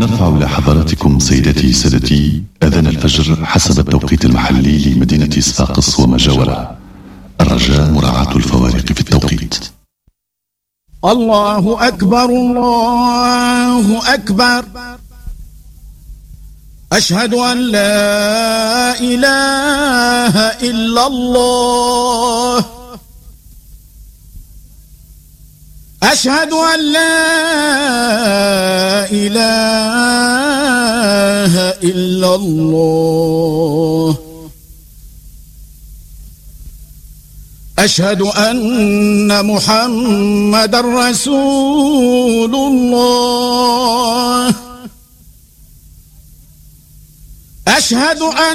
نرفع إلى حضراتكم سيداتي سادتي أذان الفجر حسب التوقيت المحلي لمدينة صفاقس وما جاورها. الرجاء مراعاة الفوارق في التوقيت. الله أكبر الله أكبر، أشهد أن لا إله إلا الله، أشهد أن لا إله إلا الله، أشهد أن محمد رسول الله، أشهد أن